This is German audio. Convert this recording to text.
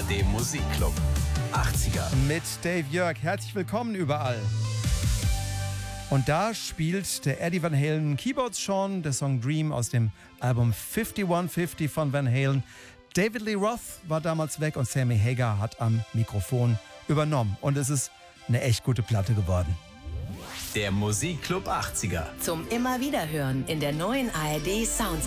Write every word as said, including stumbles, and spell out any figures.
D Musikclub achtziger. Mit Dave Jörg. Herzlich willkommen überall. Und da spielt der Eddie Van Halen Keyboards schon, der Song Dream aus dem Album einundfünfzig fünfzig von Van Halen. David Lee Roth war damals weg und Sammy Hagar hat am Mikrofon übernommen. Und es ist eine echt gute Platte geworden. Der Musikclub achtziger. Zum immer wieder hören in der neuen A R D Sound